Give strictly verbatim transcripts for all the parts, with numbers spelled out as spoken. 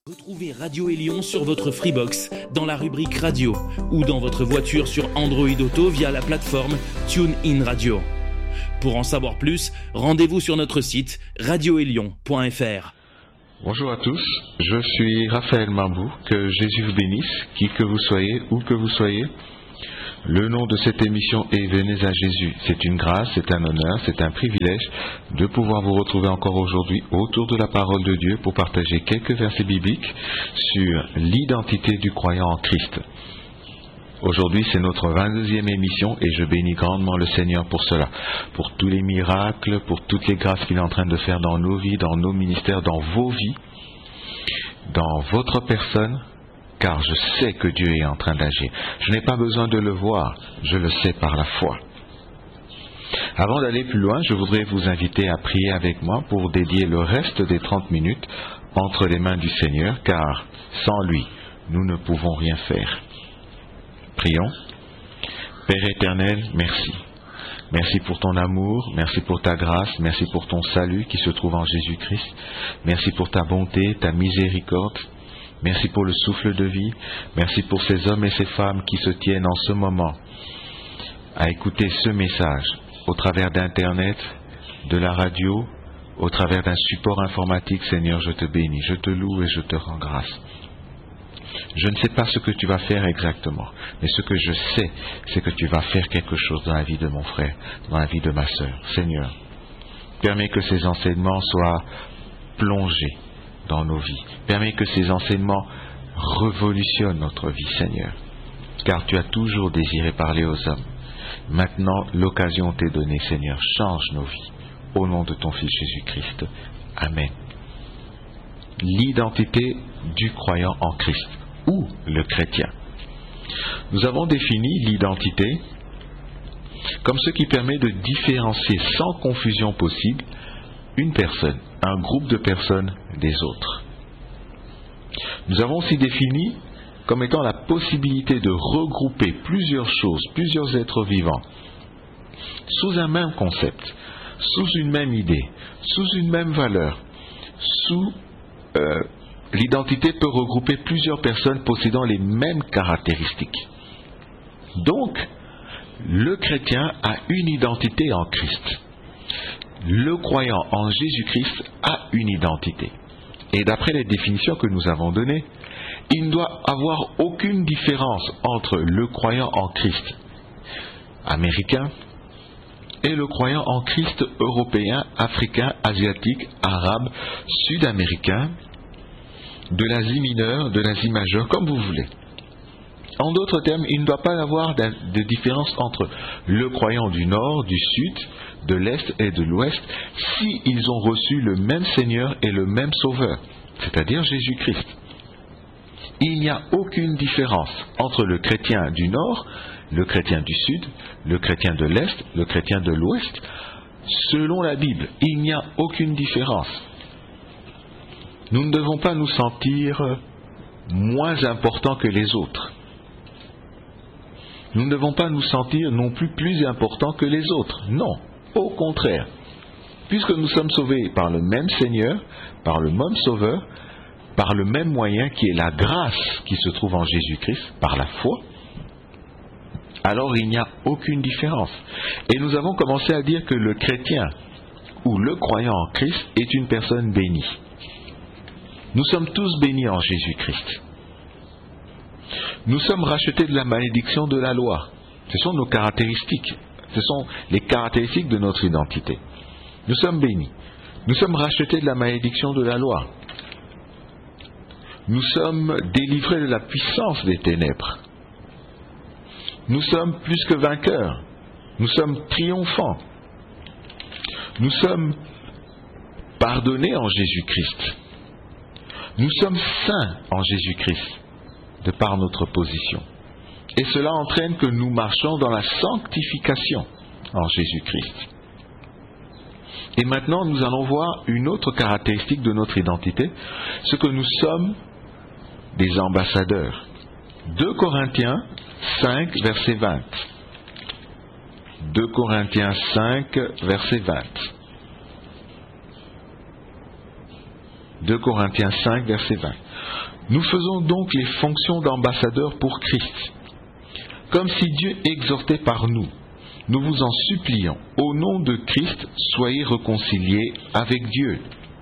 Retrouvez Radio Élion sur votre Freebox dans la rubrique Radio ou dans votre voiture sur Android Auto via la plateforme TuneIn Radio. Pour en savoir plus, rendez-vous sur notre site radio élion point f r. Bonjour à tous, je suis Raphaël Mambou, que Jésus vous bénisse, qui que vous soyez, où que vous soyez. Le nom de cette émission est Venez à Jésus. C'est une grâce, c'est un honneur, c'est un privilège de pouvoir vous retrouver encore aujourd'hui autour de la parole de Dieu pour partager quelques versets bibliques sur l'identité du croyant en Christ. Aujourd'hui, c'est notre vingt-deuxième émission et je bénis grandement le Seigneur pour cela, pour tous les miracles, pour toutes les grâces qu'il est en train de faire dans nos vies, dans nos ministères, dans vos vies, dans votre personne. Car je sais que Dieu est en train d'agir. Je n'ai pas besoin de le voir, je le sais par la foi. Avant d'aller plus loin, je voudrais vous inviter à prier avec moi pour dédier le reste des trente minutes entre les mains du Seigneur, car sans lui, nous ne pouvons rien faire. Prions. Père éternel, merci. Merci pour ton amour, merci pour ta grâce, merci pour ton salut qui se trouve en Jésus-Christ. Merci pour ta bonté, ta miséricorde. Merci pour le souffle de vie. Merci pour ces hommes et ces femmes qui se tiennent en ce moment à écouter ce message au travers d'Internet, de la radio, au travers d'un support informatique. Seigneur, je te bénis, je te loue et je te rends grâce. Je ne sais pas ce que tu vas faire exactement, mais ce que je sais, c'est que tu vas faire quelque chose dans la vie de mon frère, dans la vie de ma sœur. Seigneur, permets que ces enseignements soient plongés dans nos vies. Permets que ces enseignements révolutionnent notre vie, Seigneur. Car tu as toujours désiré parler aux hommes. Maintenant, l'occasion t'est donnée, Seigneur. Change nos vies. Au nom de ton Fils Jésus-Christ. Amen. L'identité du croyant en Christ, ou le chrétien. Nous avons défini l'identité comme ce qui permet de différencier sans confusion possible une personne, un groupe de personnes des autres. Nous avons aussi défini comme étant la possibilité de regrouper plusieurs choses, plusieurs êtres vivants, sous un même concept, sous une même idée, sous une même valeur, sous euh, l'identité peut regrouper plusieurs personnes possédant les mêmes caractéristiques. Donc, le chrétien a une identité en Christ. Le croyant en Jésus-Christ a une identité. Et d'après les définitions que nous avons données, il ne doit avoir aucune différence entre le croyant en Christ américain et le croyant en Christ européen, africain, asiatique, arabe, sud-américain, de l'Asie mineure, de l'Asie majeure, comme vous voulez. En d'autres termes, il ne doit pas y avoir de différence entre le croyant du nord, du sud, de l'est et de l'ouest, s'ils ont reçu le même Seigneur et le même Sauveur, c'est-à-dire Jésus-Christ. Il n'y a aucune différence entre le chrétien du nord, le chrétien du sud, le chrétien de l'est, le chrétien de l'ouest. Selon la Bible, il n'y a aucune différence. Nous ne devons pas nous sentir moins importants que les autres. Nous ne devons pas nous sentir non plus plus importants que les autres. Non, au contraire. Puisque nous sommes sauvés par le même Seigneur, par le même Sauveur, par le même moyen qui est la grâce qui se trouve en Jésus-Christ, par la foi, alors il n'y a aucune différence. Et nous avons commencé à dire que le chrétien ou le croyant en Christ est une personne bénie. Nous sommes tous bénis en Jésus-Christ. Nous sommes rachetés de la malédiction de la loi. Ce sont nos caractéristiques. Ce sont les caractéristiques de notre identité. Nous sommes bénis. Nous sommes rachetés de la malédiction de la loi. Nous sommes délivrés de la puissance des ténèbres. Nous sommes plus que vainqueurs. Nous sommes triomphants. Nous sommes pardonnés en Jésus-Christ. Nous sommes saints en Jésus-Christ, de par notre position. Et cela entraîne que nous marchons dans la sanctification en Jésus-Christ. Et maintenant, nous allons voir une autre caractéristique de notre identité, ce que nous sommes des ambassadeurs. deux Corinthiens cinq, verset vingt. deux Corinthiens cinq, verset vingt. deux Corinthiens cinq, verset vingt. Nous faisons donc les fonctions d'ambassadeurs pour Christ. Comme si Dieu exhortait par nous, nous vous en supplions, au nom de Christ, soyez réconciliés avec Dieu.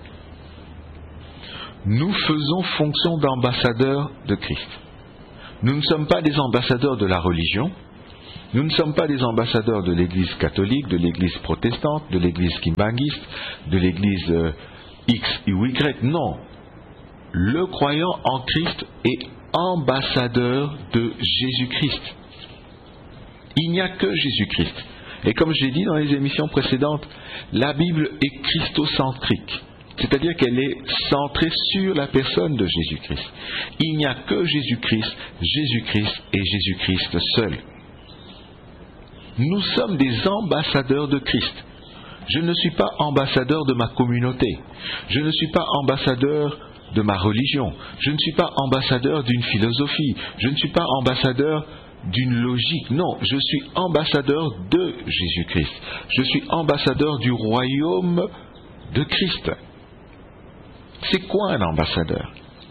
Nous faisons fonction d'ambassadeurs de Christ. Nous ne sommes pas des ambassadeurs de la religion, nous ne sommes pas des ambassadeurs de l'Église catholique, de l'Église protestante, de l'Église kimbanguiste, de l'Église euh, X ou Y, non. Le croyant en Christ est ambassadeur de Jésus-Christ. Il n'y a que Jésus-Christ. Et comme j'ai dit dans les émissions précédentes, la Bible est christocentrique. C'est-à-dire qu'elle est centrée sur la personne de Jésus-Christ. Il n'y a que Jésus-Christ, Jésus-Christ et Jésus-Christ seul. Nous sommes des ambassadeurs de Christ. Je ne suis pas ambassadeur de ma communauté. Je ne suis pas ambassadeur de ma religion. Je ne suis pas ambassadeur d'une philosophie. Je ne suis pas ambassadeur d'une logique. Non, je suis ambassadeur de Jésus-Christ. Je suis ambassadeur du royaume de Christ. C'est quoi un ambassadeur?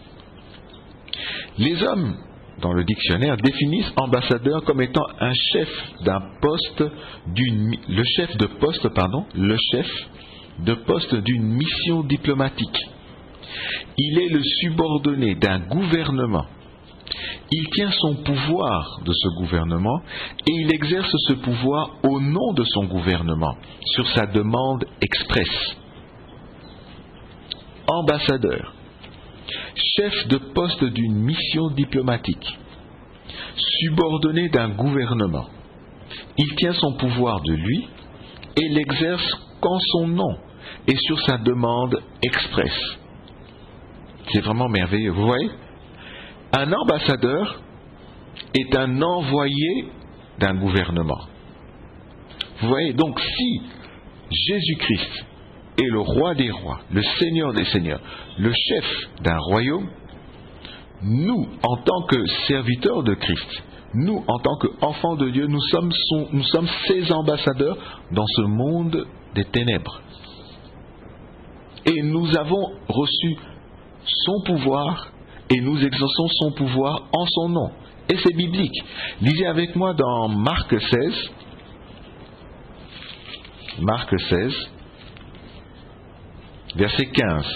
Les hommes, dans le dictionnaire, définissent ambassadeur comme étant un chef d'un poste d'une, le chef de poste, pardon, le chef de poste d'une mission diplomatique. Il est le subordonné d'un gouvernement. Il tient son pouvoir de ce gouvernement et il exerce ce pouvoir au nom de son gouvernement, sur sa demande expresse. Ambassadeur, chef de poste d'une mission diplomatique, subordonné d'un gouvernement. Il tient son pouvoir de lui et l'exerce qu'en son nom et sur sa demande expresse. C'est vraiment merveilleux, vous voyez? Un ambassadeur est un envoyé d'un gouvernement. Vous voyez, donc si Jésus-Christ est le roi des rois, le Seigneur des seigneurs, le chef d'un royaume, nous, en tant que serviteurs de Christ, nous, en tant qu'enfants de Dieu, nous sommes, son, nous sommes ses ambassadeurs dans ce monde des ténèbres. Et nous avons reçu son pouvoir et nous exerçons son pouvoir en son nom. Et c'est biblique. Lisez avec moi dans Marc seize. Marc seize, verset quinze.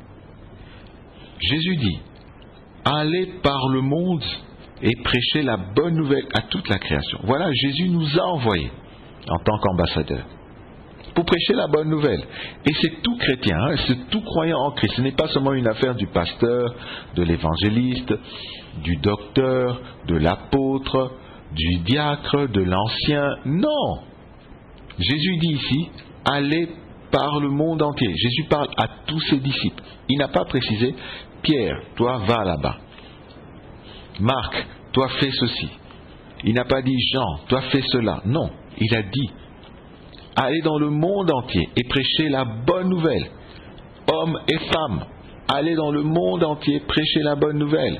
Jésus dit, « Allez par le monde et prêchez la bonne nouvelle à toute la création. » Voilà, Jésus nous a envoyés en tant qu'ambassadeurs pour prêcher la bonne nouvelle. Et c'est tout chrétien, hein, c'est tout croyant en Christ. Ce n'est pas seulement une affaire du pasteur, de l'évangéliste, du docteur, de l'apôtre, du diacre, de l'ancien. Non! Jésus dit ici, allez par le monde entier. Jésus parle à tous ses disciples. Il n'a pas précisé, Pierre, toi va là-bas. Marc, toi fais ceci. Il n'a pas dit, Jean, toi fais cela. Non, il a dit, allez dans le monde entier et prêchez la bonne nouvelle. Hommes et femmes, allez dans le monde entier, prêchez la bonne nouvelle.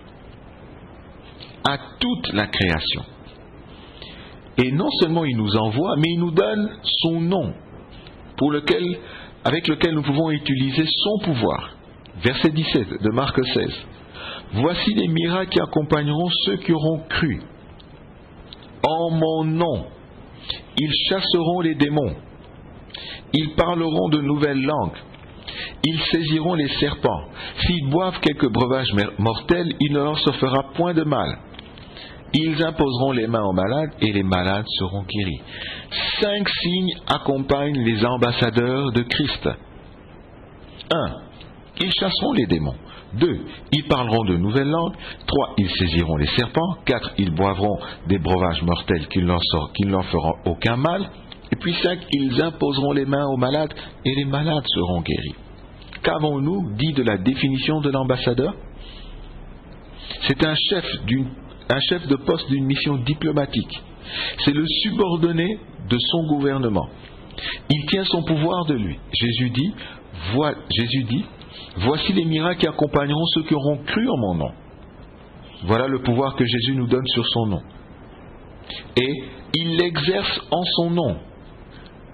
À toute la création. Et non seulement il nous envoie, mais il nous donne son nom, pour lequel, avec lequel nous pouvons utiliser son pouvoir. Verset dix-sept de Marc seize. Voici les miracles qui accompagneront ceux qui auront cru. En mon nom, ils chasseront les démons. Ils parleront de nouvelles langues. Ils saisiront les serpents. S'ils boivent quelques breuvages mortels, il ne leur se fera point de mal. Ils imposeront les mains aux malades et les malades seront guéris. Cinq signes accompagnent les ambassadeurs de Christ. Un, ils chasseront les démons. Deux, ils parleront de nouvelles langues. Trois, ils saisiront les serpents. Quatre, ils boivront des breuvages mortels qui ne leur, qui ne leur feront aucun mal. Et puis cinq, ils imposeront les mains aux malades et les malades seront guéris. Qu'avons-nous dit de la définition de l'ambassadeur? C'est un chef, d'une, un chef de poste d'une mission diplomatique. C'est le subordonné de son gouvernement. Il tient son pouvoir de lui. Jésus dit, voi, Jésus dit, voici les miracles qui accompagneront ceux qui auront cru en mon nom. Voilà le pouvoir que Jésus nous donne sur son nom. Et il l'exerce en son nom.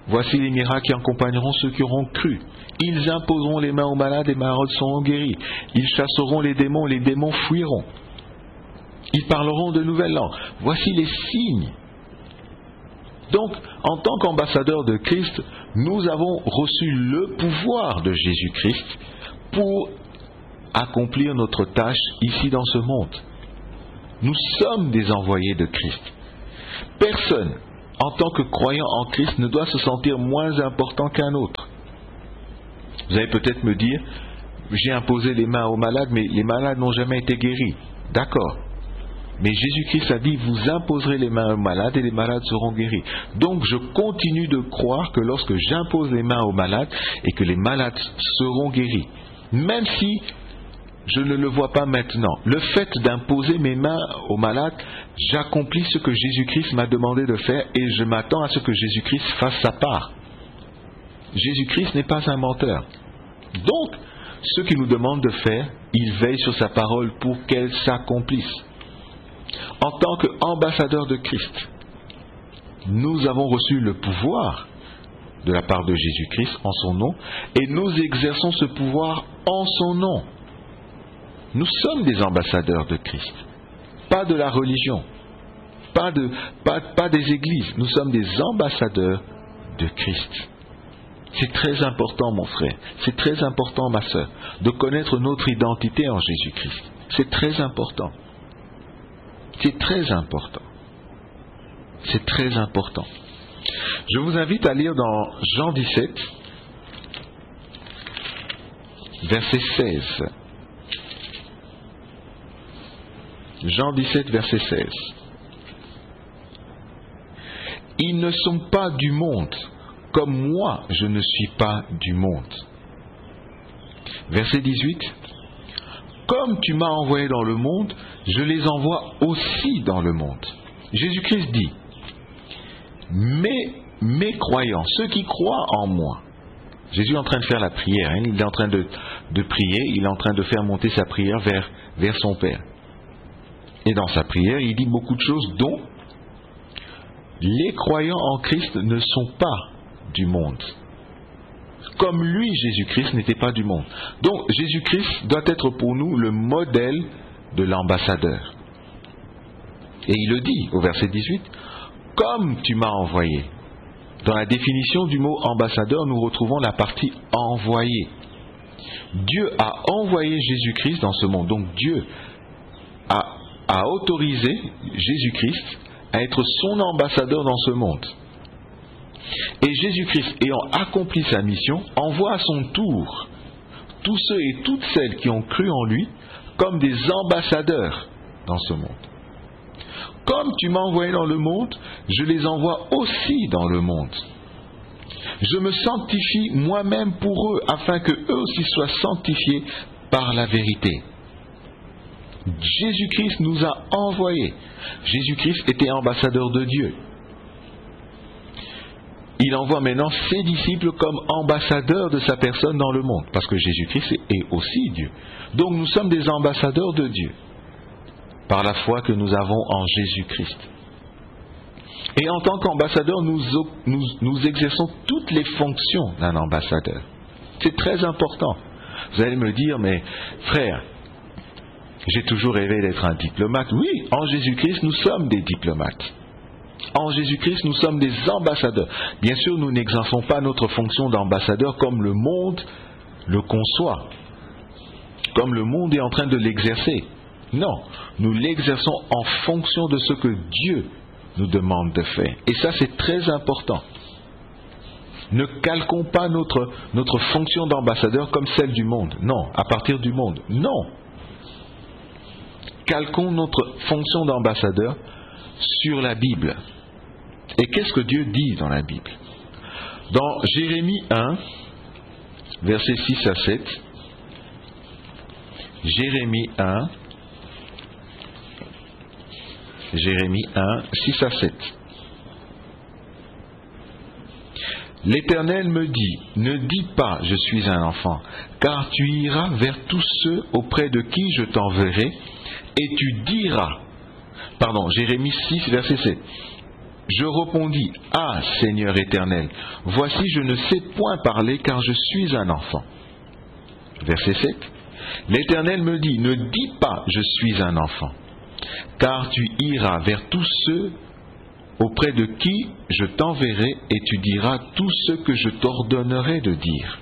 Voici les miracles qui accompagneront ceux qui auront cru. Ils imposeront les mains aux malades et les malades seront guéris. Ils chasseront les démons, les démons fuiront. Ils parleront de nouvelles langues. Voici les signes. Donc, en tant qu'ambassadeurs de Christ, nous avons reçu le pouvoir de Jésus-Christ pour accomplir notre tâche ici dans ce monde. Nous sommes des envoyés de Christ. Personne, en tant que croyant en Christ, ne doit se sentir moins important qu'un autre. Vous allez peut-être me dire, j'ai imposé les mains aux malades, mais les malades n'ont jamais été guéris. D'accord. Mais Jésus-Christ a dit, vous imposerez les mains aux malades et les malades seront guéris. Donc je continue de croire que lorsque j'impose les mains aux malades et que les malades seront guéris, même si je ne le vois pas maintenant, le fait d'imposer mes mains aux malades, j'accomplis ce que Jésus-Christ m'a demandé de faire et je m'attends à ce que Jésus-Christ fasse sa part. Jésus-Christ n'est pas un menteur. Donc, ce qu'il nous demande de faire, il veille sur sa parole pour qu'elle s'accomplisse. En tant qu'ambassadeurs de Christ, nous avons reçu le pouvoir de la part de Jésus-Christ en son nom et nous exerçons ce pouvoir en son nom. Nous sommes des ambassadeurs de Christ, pas de la religion, pas, de, pas, pas des églises, nous sommes des ambassadeurs de Christ. C'est très important, mon frère, c'est très important, ma sœur, de connaître notre identité en Jésus-Christ. C'est très important. C'est très important. C'est très important. Je vous invite à lire dans Jean dix-sept, verset seize. Jean dix-sept, verset seize. Ils ne sont pas du monde, comme moi je ne suis pas du monde. Verset dix-huit. Comme tu m'as envoyé dans le monde, je les envoie aussi dans le monde. Jésus-Christ dit, mes, mes croyants, ceux qui croient en moi. Jésus est en train de faire la prière, hein, il est en train de, de prier, il est en train de faire monter sa prière vers, vers son Père. Et dans sa prière, il dit beaucoup de choses dont les croyants en Christ ne sont pas du monde. Comme lui, Jésus-Christ, n'était pas du monde. Donc, Jésus-Christ doit être pour nous le modèle de l'ambassadeur. Et il le dit au verset dix-huit, « Comme tu m'as envoyé ». Dans la définition du mot ambassadeur, nous retrouvons la partie « envoyé ». Dieu a envoyé Jésus-Christ dans ce monde. Donc, Dieu a, a autorisé Jésus-Christ à être son ambassadeur dans ce monde. Et Jésus-Christ, ayant accompli sa mission, envoie à son tour tous ceux et toutes celles qui ont cru en lui comme des ambassadeurs dans ce monde. Comme tu m'as envoyé dans le monde, je les envoie aussi dans le monde. Je me sanctifie moi-même pour eux, afin que eux aussi soient sanctifiés par la vérité. Jésus-Christ nous a envoyés. Jésus-Christ était ambassadeur de Dieu. Il envoie maintenant ses disciples comme ambassadeurs de sa personne dans le monde, parce que Jésus-Christ est aussi Dieu. Donc nous sommes des ambassadeurs de Dieu, par la foi que nous avons en Jésus-Christ. Et en tant qu'ambassadeurs, nous, nous, nous exerçons toutes les fonctions d'un ambassadeur. C'est très important. Vous allez me dire, mais frère, j'ai toujours rêvé d'être un diplomate. Oui, en Jésus-Christ, nous sommes des diplomates. En Jésus-Christ, nous sommes des ambassadeurs. Bien sûr, nous n'exerçons pas notre fonction d'ambassadeur comme le monde le conçoit, comme le monde est en train de l'exercer. Non, nous l'exerçons en fonction de ce que Dieu nous demande de faire. Et ça, c'est très important. Ne calquons pas notre, notre fonction d'ambassadeur comme celle du monde. Non, à partir du monde. Non. Calquons notre fonction d'ambassadeur sur la Bible. Et qu'est-ce que Dieu dit dans la Bible? Dans Jérémie un, versets six à sept, Jérémie un, Jérémie un, six à sept. L'Éternel me dit, ne dis pas, je suis un enfant, car tu iras vers tous ceux auprès de qui je t'enverrai, et tu diras, pardon, Jérémie six, verset sept. Je répondis, ah, Seigneur éternel, voici je ne sais point parler car je suis un enfant. Verset sept. L'Éternel me dit, ne dis pas je suis un enfant, car tu iras vers tous ceux auprès de qui je t'enverrai et tu diras tout ce que je t'ordonnerai de dire.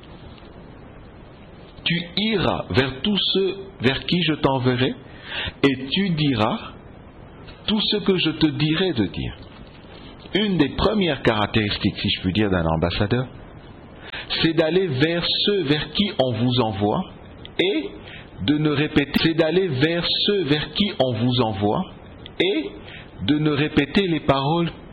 Tu iras vers tous ceux vers qui je t'enverrai et tu diras tout ce que je te dirai de dire. Une des premières caractéristiques, si je puis dire, d'un ambassadeur, c'est d'aller vers ceux vers qui on vous envoie et de ne répéter, c'est d'aller vers ceux vers qui on vous envoie et de ne répéter les paroles